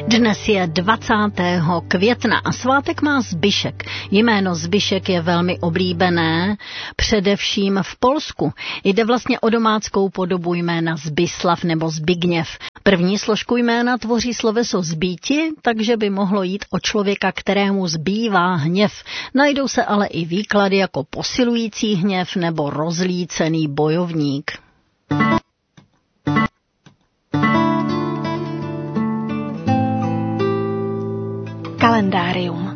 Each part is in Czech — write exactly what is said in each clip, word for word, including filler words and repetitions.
Dnes je dvacátého května a svátek má Zbyšek. Jméno Zbyšek je velmi oblíbené, především v Polsku. Jde vlastně o domáckou podobu jména Zbyslav nebo Zbigněv. První složku jména tvoří sloveso zbýti, takže by mohlo jít o člověka, kterému zbývá hněv. Najdou se ale i výklady jako posilující hněv nebo rozlícený bojovník. Kalendárium.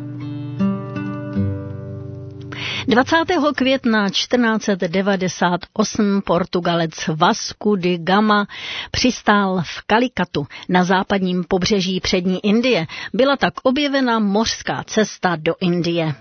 dvacátého května čtrnáct set devadesát osm Portugalec Vasco da Gama přistál v Kalikatu na západním pobřeží přední Indie. Byla tak objevena mořská cesta do Indie.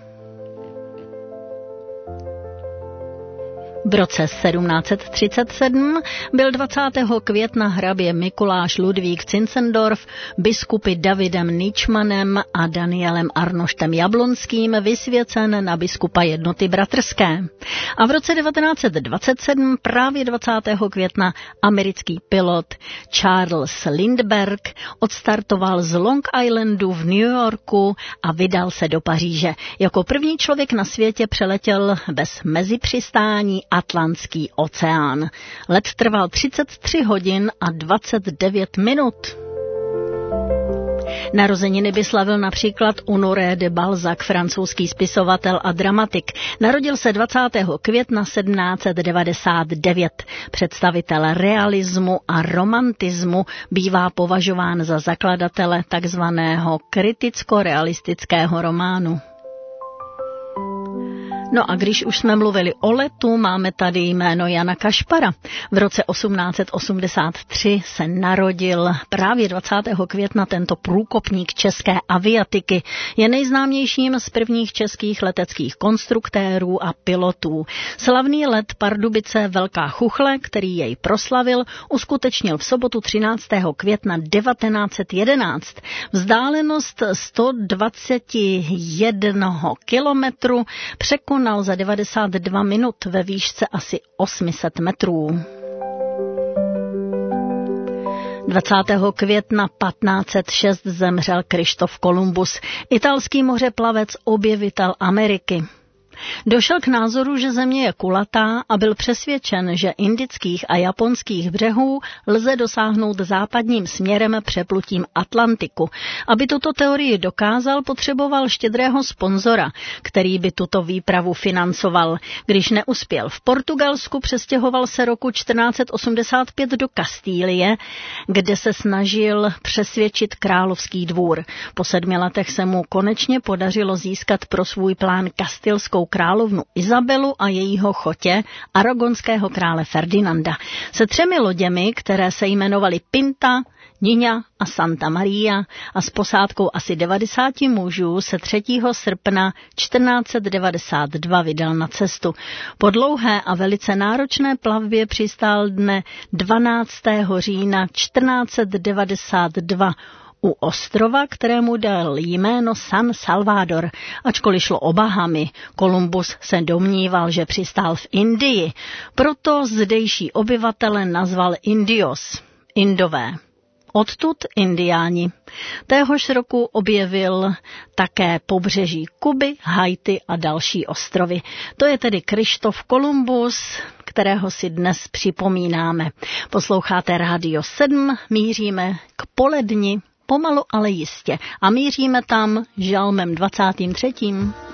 V roce sedmnáct set třicet sedm byl dvacátého května hrabě Mikuláš Ludvík Zinzendorf biskupy Davidem Ničmanem a Danielem Arnoštem Jablonským vysvěcen na biskupa jednoty bratrské. A v roce devatenáct set dvacet sedm právě dvacátého května americký pilot Charles Lindbergh odstartoval z Long Islandu v New Yorku a vydal se do Paříže. Jako první člověk na světě přeletěl bez mezipřistání Atlantský oceán. Let trval třicet tři hodin a dvacet devět minut. Narozeniny by slavil například Honoré de Balzac, francouzský spisovatel a dramatik. Narodil se dvacátého května sedmnáct set devadesát devět. Představitel realismu a romantismu bývá považován za zakladatele takzvaného kriticko-realistického románu. No a když už jsme mluvili o letu, máme tady jméno Jana Kašpara. V roce osmnáct set osmdesát tři se narodil právě dvacátého května tento průkopník české aviatiky. Je nejznámějším z prvních českých leteckých konstruktérů a pilotů. Slavný let Pardubice Velká Chuchle, který jej proslavil, uskutečnil v sobotu třináctého května devatenáct set jedenáct. Vzdálenost sto dvacet jedna kilometrů překonal za devadesát dva minut ve výšce asi osm set metrů. dvacátého května patnáct set šest zemřel Krištof Kolumbus, italský mořeplavec, objevitel Ameriky. Došel k názoru, že země je kulatá a byl přesvědčen, že indických a japonských břehů lze dosáhnout západním směrem přeplutím Atlantiku. Aby tuto teorii dokázal, potřeboval štědrého sponzora, který by tuto výpravu financoval. Když neuspěl v Portugalsku, přestěhoval se roku čtrnáct set osmdesát pět do Kastílie, kde se snažil přesvědčit královský dvůr. Po sedmi letech se mu konečně podařilo získat pro svůj plán kastilskou královnu Izabelu a jejího chotě, aragonského krále Ferdinanda. Se třemi loděmi, které se jmenovaly Pinta, Niña a Santa Maria a s posádkou asi devadesáti mužů se třetího srpna čtrnáct set devadesát dva vydal na cestu. Po dlouhé a velice náročné plavbě přistál dne dvanáctého října čtrnáct set devadesát dva u ostrova, kterému dal jméno San Salvador. Ačkoliv šlo o Bahamy, Kolumbus se domníval, že přistál v Indii, proto zdejší obyvatele nazval Indios, Indové. Odtud Indiáni. Téhož roku objevil také pobřeží Kuby, Haiti a další ostrovy. To je tedy Krištof Kolumbus, kterého si dnes připomínáme. Posloucháte Rádio sedm, míříme k poledni, pomalu, ale jistě. A míříme tam žalmem dvacátým třetím